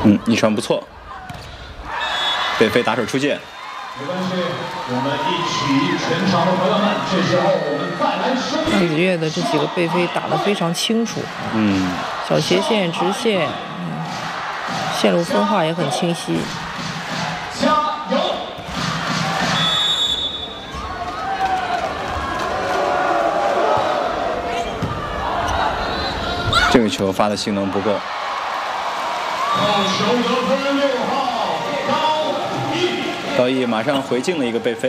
一传不错，北飞打手出界。 没关系，我们一起，全场的朋友们，这时候我们再来收。 李子越的这几个背飞打得非常清楚，小斜线、直线，线路分化也很清晰。 加油！ 这个球发的性能不够。 好球得分6号高毅马上回敬了一个背飞。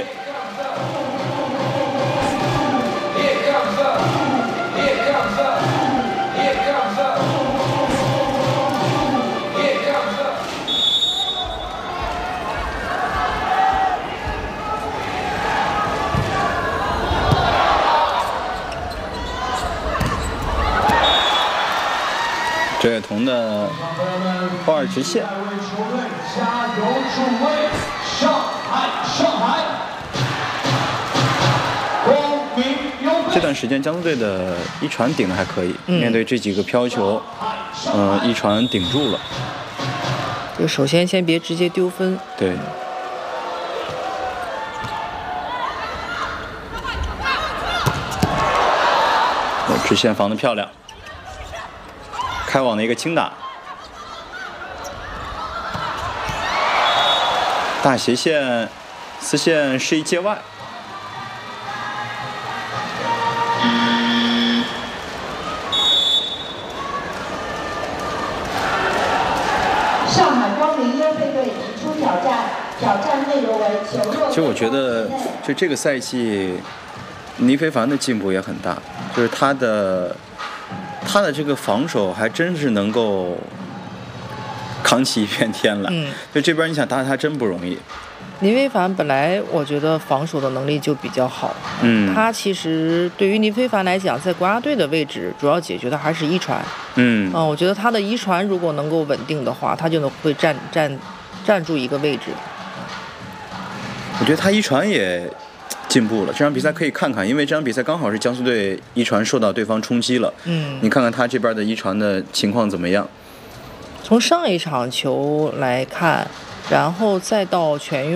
周野彤的后二直线。 加油助威！上海！ 这段时间江苏队的一传顶的还可以，面对这几个飘球，一传顶住了。 就首先别直接丢分。 对。直线防得漂亮，开网的一个轻打，大斜线，丝线示意界外。 上海光明优配队提出挑战内容为球落。 其实我觉得，就这个赛季，倪非凡的进步也很大，就是他的这个防守还真是能够扛起一片天来。就这边你想打他真不容易。 倪非凡本来我觉得防守的能力就比较好，他其实对于倪非凡来讲，在国家队的位置主要解决的还是一传。我觉得他的一传如果能够稳定的话，他就会站住一个位置。 我觉得他一传也进步了，这场比赛可以看看，因为这场比赛刚好是江苏队一传受到对方冲击了。你看看他这边的一传的情况怎么样？ 从上一场球来看，然后再到全运